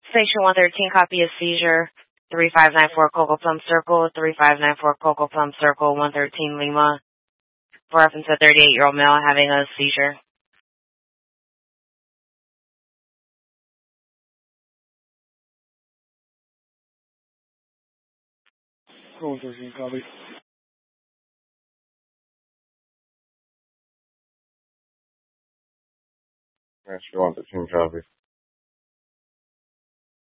Station 113, copy a seizure. 3594 Cocoa Plum Circle, 3594 Cocoa Plum Circle, 113 Lima. For reference a 38-year-old male having a seizure. Cool, 13, copy. Master 113, copy.